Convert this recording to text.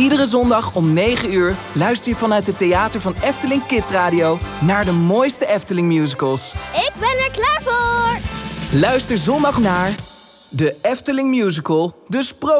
Iedere zondag om 9 uur luister je vanuit het theater van Efteling Kids Radio naar de mooiste Efteling musicals. Ik ben er klaar voor! Luister zondag naar de Efteling Musical, De Sprookjes.